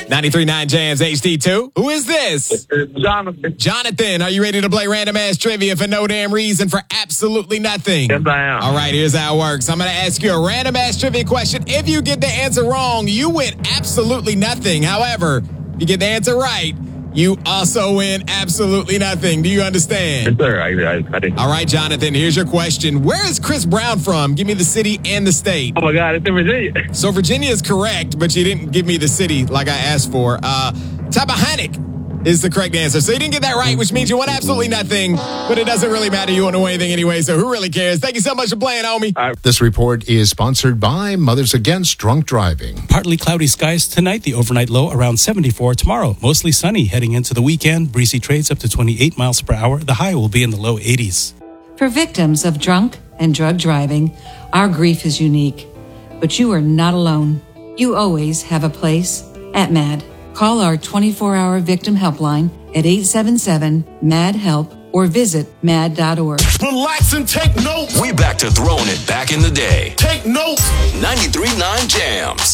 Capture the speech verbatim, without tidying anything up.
ninety-three point nine Jams H D two. Who is this? Jonathan. Jonathan, are you ready to play random ass trivia for no damn reason for absolutely nothing? Yes, I am. All right, here's how it works. I'm going to ask you a random ass trivia question. If you get the answer wrong, you win absolutely nothing. However, if you get the answer right, you also win absolutely nothing. Do you understand? Yes, sir. I, I, I did. All right, Jonathan, here's your question. Where is Chris Brown from? Give me the city and the state. Oh, my God. It's in Virginia. So Virginia is correct, but you didn't give me the city like I asked for. Uh, Tappahannock is the correct answer. So you didn't get that right, which means you won absolutely nothing, but it doesn't really matter. You won't know anything anyway, so who really cares? Thank you so much for playing, homie. Right. This report is sponsored by Mothers Against Drunk Driving. Partly cloudy skies tonight, the overnight low around seventy-four. Tomorrow, mostly sunny. Heading into the weekend, breezy trades up to twenty-eight miles per hour. The high will be in the low eighties. For victims of drunk and drug driving, our grief is unique. But you are not alone. You always have a place at MAD. Call our twenty-four hour victim helpline at eight seven seven, M A D, HELP or visit mad dot org. Relax and take notes. We back to throwing it back in the day. Take notes. ninety-three point nine Jams.